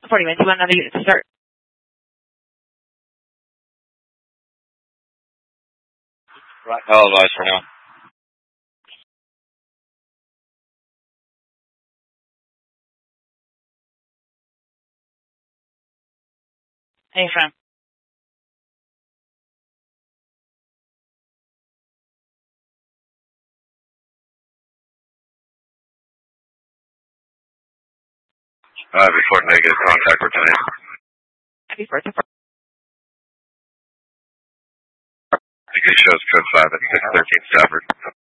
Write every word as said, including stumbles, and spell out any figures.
forty-one, do you want another unit to start? Right. I'll advise for now. Hey, from. Uh, before negative contact for tonight. Happy birthday. Degree shows code five at six thirteen Stafford.